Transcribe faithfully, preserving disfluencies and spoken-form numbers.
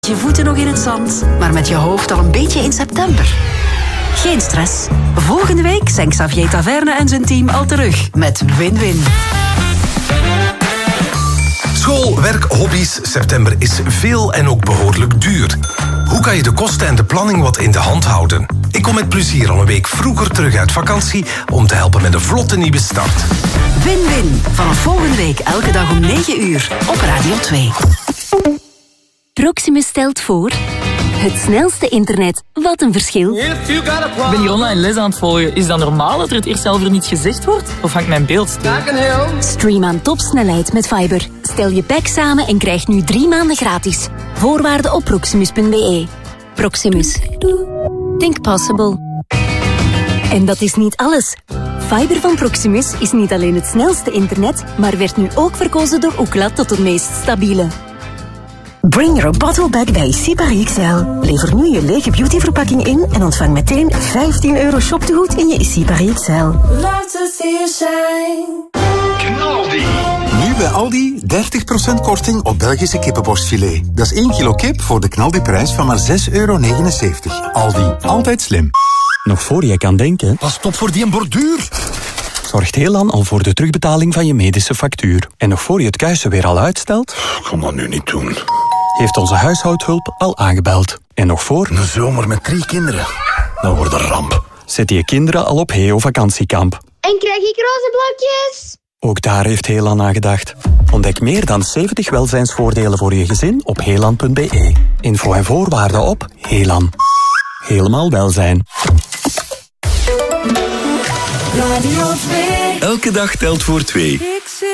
Je voeten nog in het zand, maar met je hoofd al een beetje in september. Geen stress. Volgende week zijn Xavier Taverne en zijn team al terug met Win-Win. School, werk, hobby's. September is veel en ook behoorlijk duur. Hoe kan je de kosten en de planning wat in de hand houden? Ik kom met plezier al een week vroeger terug uit vakantie om te helpen met een vlotte nieuwe start. Win-Win. Vanaf volgende week elke dag om negen uur op Radio twee. Proximus stelt voor... Het snelste internet. Wat een verschil. Ik ben hier online les aan het volgen. Is dat normaal dat er het eerst zelf er niet gezegd wordt? Of hangt mijn beeld stil? Stream aan topsnelheid met Fiber. Stel je pack samen en krijg nu drie maanden gratis. Voorwaarden op proximus punt b e. Proximus. Think possible. En dat is niet alles. Fiber van Proximus is niet alleen het snelste internet, maar werd nu ook verkozen door Ookla tot het meest stabiele. Bring your bottle back bij Sipari X L. Lever nu je lege beautyverpakking in en ontvang meteen vijftien euro shoptegoed in je Sipari X L. Knaldi. Nu bij Aldi dertig procent korting op Belgische kippenborstfilet. Dat is één kilo kip voor de Knaldi-prijs van maar zes euro negenenzeventig. Aldi, altijd slim. Nog voor je kan denken... Pas op voor die borduur. Zorgt Helan al voor de terugbetaling van je medische factuur. En nog voor je het kuisen weer al uitstelt... Ik kan dat nu niet doen. Heeft onze huishoudhulp al aangebeld. En nog voor... Een zomer met drie kinderen. Dat wordt een ramp. Zet je kinderen al op Heo vakantiekamp. En krijg ik roze blokjes? Ook daar heeft Helan aan gedacht. Ontdek meer dan zeventig welzijnsvoordelen voor je gezin op helan punt b e. Info en voorwaarden op Helan. Helemaal welzijn. Radio twee. Elke dag telt voor twee.